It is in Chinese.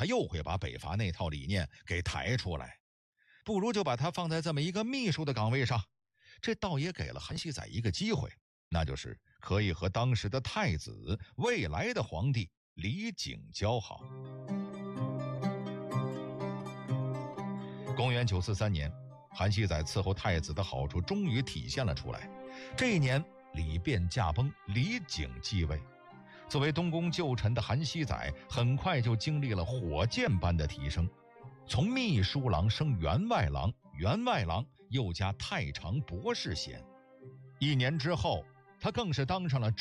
他又会把北伐那套理念给抬出来，不如就把他放在这么一个秘书的岗位上。这倒也给了韩熙载一个机会，那就是可以和当时的太子，未来的皇帝李璟交好。公元943年，韩熙载伺候太子的好处终于体现了出来。这一年，李变驾崩，李璟继位。作为东宫旧臣的韩熙载，很快就经历了火箭般的提升，从秘书郎升员外郎，员外郎又加太常博士衔。1年之后，他更是当上了